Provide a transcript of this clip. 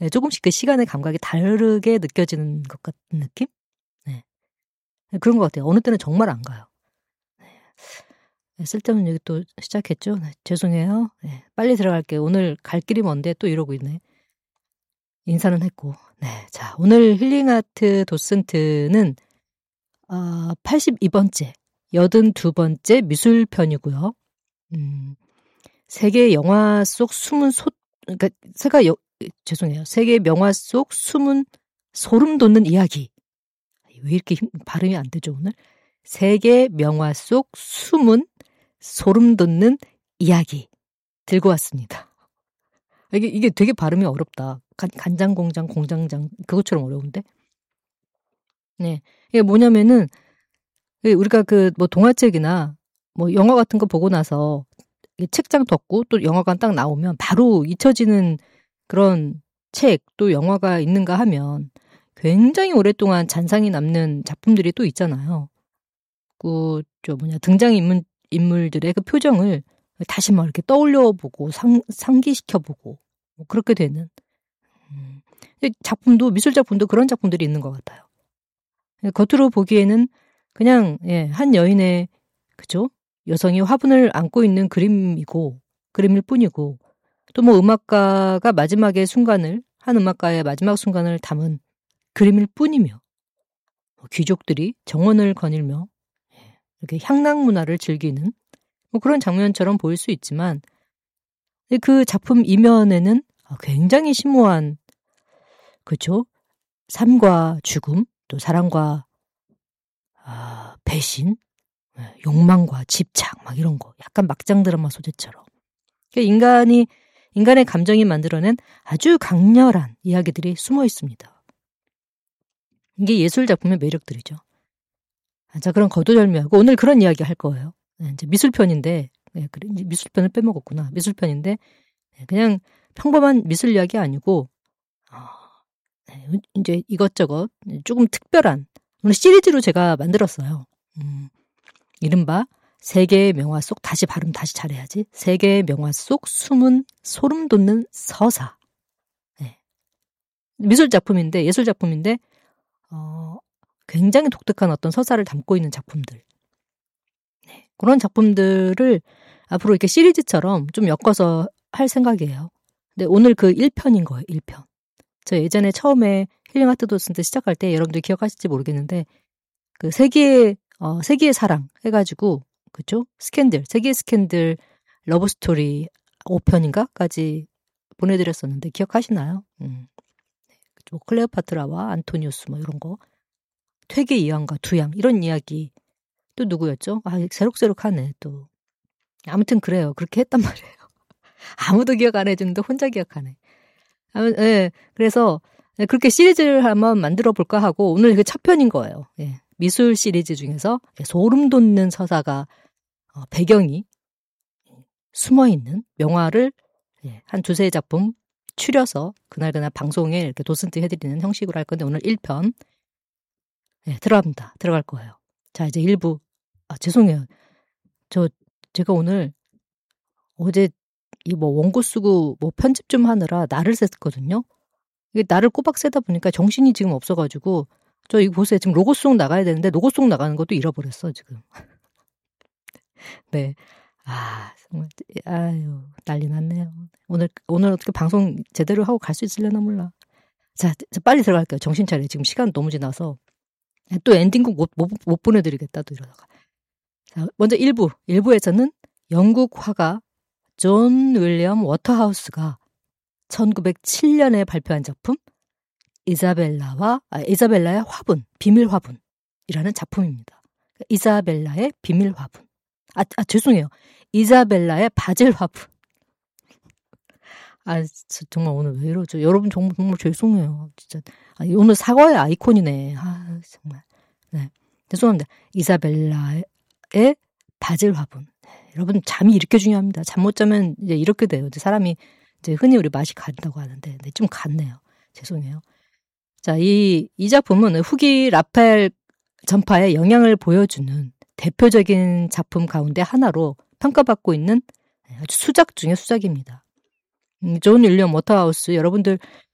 네, 조금씩 그 시간의 감각이 다르게 느껴지는 것 같은 느낌? 네. 그런 것 같아요. 어느 때는 정말 안 가요. 네, 쓸데없는 얘기 또 시작했죠. 네, 죄송해요. 네, 빨리 들어갈게요. 오늘 갈 길이 먼데 또 이러고 있네. 인사는 했고. 네, 자, 오늘 힐링아트 도슨트는 82번째, 82번째 미술편이고요. 세계 영화 속 숨은 그러니까 죄송해요. 세계 명화 속 숨은 소름 돋는 이야기. 왜 이렇게 발음이 안 되죠, 오늘? 세계 명화 속 숨은 소름 돋는 이야기 들고 왔습니다. 이게 되게 발음이 어렵다. 간장공장, 공장장 그것처럼 어려운데. 네, 이게 뭐냐면은 우리가 뭐 동화책이나 뭐 영화 같은 거 보고 나서 책장 덮고 또 영화관 딱 나오면 바로 잊혀지는 그런 책 또 영화가 있는가 하면 굉장히 오랫동안 잔상이 남는 작품들이 또 있잖아요. 등장 인물들의 그 표정을 다시 막 이렇게 떠올려보고 상기시켜보고 뭐 그렇게 되는 미술 작품도 그런 작품들이 있는 것 같아요. 겉으로 보기에는 그냥 한 여인의 그죠? 여성이 화분을 안고 있는 그림일 뿐이고 또 뭐 음악가의 마지막 순간을 담은 그림일 뿐이며 귀족들이 정원을 거닐며 이렇게 향락 문화를 즐기는 뭐 그런 장면처럼 보일 수 있지만 그 작품 이면에는 굉장히 심오한 그죠? 삶과 죽음 또 사랑과 배신 욕망과 집착 막 이런 거 약간 막장 드라마 소재처럼 인간의 감정이 만들어낸 아주 강렬한 이야기들이 숨어 있습니다. 이게 예술 작품의 매력들이죠. 자, 그럼 거두절미하고 오늘 그런 이야기 할 거예요. 이제 미술편인데 미술편을 빼먹었구나. 미술편인데 그냥 평범한 미술 이야기 아니고 이제 이것저것 조금 특별한 오늘 시리즈로 제가 만들었어요. 이른바 세계의 명화 속 다시 잘해야지. 세계의 명화 속 숨은 소름 돋는 서사. 예술 작품인데 굉장히 독특한 어떤 서사를 담고 있는 작품들. 그런 작품들을 앞으로 이렇게 시리즈처럼 좀 엮어서 할 생각이에요. 근데 오늘 그 1편인 거예요. 1편. 저 예전에 처음에 힐링아트 도슨트 시작할 때 여러분들 기억하실지 모르겠는데 그 세계의 사랑 해가지고 그쵸? 세계의 스캔들 러브스토리 5편인가까지 보내드렸었는데 기억하시나요? 뭐 클레오파트라와 안토니우스 뭐 이런 거 퇴계 이황과 두양 이런 이야기 또 누구였죠? 새록새록하네 또. 아무튼 그래요. 그렇게 했단 말이에요. 아무도 기억 안 해주는데 혼자 기억하네. 그래서 그렇게 시리즈를 한번 만들어 볼까 하고 오늘 그 첫 편인 거예요. 미술 시리즈 중에서 소름 돋는 서사가 배경이 숨어있는 명화를 한 두세 작품 추려서 그날그날 방송에 이렇게 도슨트 해드리는 형식으로 할 건데 오늘 1편 들어갈 거예요. 자, 이제 1부. 죄송해요. 제가 오늘 어제 원고 쓰고 편집 좀 하느라 날을 셌거든요. 이게 날을 꼬박 세다 보니까 정신이 지금 없어가지고 이거 보세요. 지금 로고송 나가야 되는데 로고송 나가는 것도 잃어버렸어 지금. 네. 정말 난리 났네요. 오늘 어떻게 방송 제대로 하고 갈 수 있으려나 몰라. 자, 빨리 들어갈게요. 정신 차려. 지금 시간 너무 지나서 또 엔딩곡 못 보내드리겠다 또 이러다가. 자, 먼저 1부에서는 영국 화가 존 윌리엄 워터하우스가 1907년에 발표한 작품 이사벨라의 화분, 비밀 화분이라는 작품입니다. 이사벨라의 비밀 화분. 죄송해요. 이사벨라의 바젤 화분. 정말 오늘 왜 이러죠? 여러분 정말 죄송해요. 진짜. 오늘 사과의 아이콘이네. 정말. 네. 죄송합니다. 이사벨라의 바젤 화분. 여러분 잠이 이렇게 중요합니다. 잠 못 자면 이제 이렇게 돼요. 이제 사람이 이제 흔히 우리 맛이 간다고 하는데 좀 갔네요. 죄송해요. 자, 이 작품은 후기 라파엘 전파의 영향을 보여주는 대표적인 작품 가운데 하나로 평가받고 있는 아주 수작 중의 수작입니다. 존 윌리엄 워터하우스 여러분들